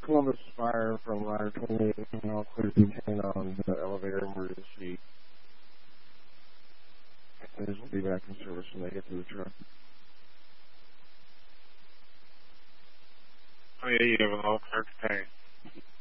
Columbus Fire from ladder 28, all clear to 10 on the elevator emergency. This will be back in service when they get to the truck. Oh yeah, you have a whole car container.